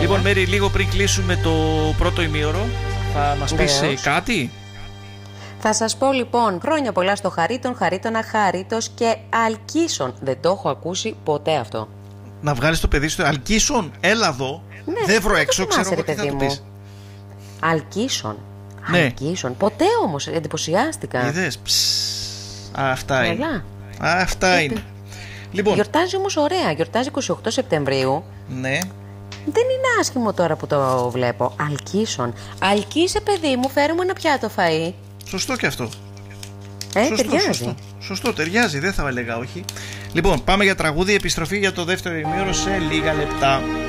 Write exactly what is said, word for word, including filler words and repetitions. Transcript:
Λοιπόν, Μέρη, λίγο πριν κλείσουμε το πρώτο ημίωρο, θα μας πεις ε, κάτι? Θα σας πω λοιπόν, χρόνια πολλά στο Χαρίτον, Χαρίτονα, Χαρίτος και Αλκίσον. Δεν το έχω ακούσει ποτέ αυτό. Να βγάλεις το παιδί στο Αλκίσον, έλα εδώ. Ναι, δεν βρω έξω, ξέρω εγώ τι θα του πεις. Αλκίσον. Ναι. Αλκίσον. Ποτέ όμως, εντυπωσιάστηκα. Είδες, ψ, αυτά είναι. Καλά. Αυτά Ε, είναι. Λοιπόν. Γιορτάζει όμως ωραία, γιορτάζει είκοσι οκτώ Σεπτεμβρίου. Ναι. Δεν είναι άσχημο τώρα που το βλέπω. Αλκίσον. Αλκίσε, παιδί μου, φέρε μου ένα πιάτο φαΐ. Σωστό και αυτό. Ε, σωστό, ταιριάζει. Σωστό. σωστό, ταιριάζει, δεν θα έλεγα όχι. Λοιπόν, πάμε για τραγούδι, επιστροφή για το δεύτερο ημίωρο σε λίγα λεπτά.